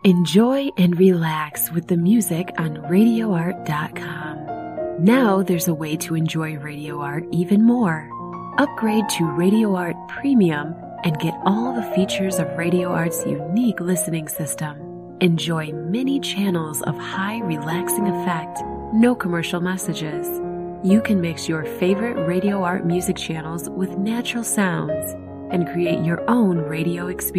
Enjoy and relax with the music on RadioArt.com. Now there's a way to enjoy Radio Art even more. Upgrade to Radio Art Premium and get all the features of Radio Art's unique listening system. Enjoy many channels of high relaxing effect, no commercial messages. You can mix your favorite Radio Art music channels with natural sounds and create your own radio experience.